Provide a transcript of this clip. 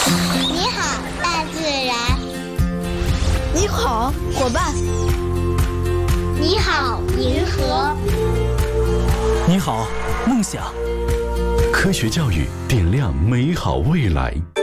你好，大自然。 你好，伙伴。 你好，银河。 你好，梦想。 科学教育点亮美好未来。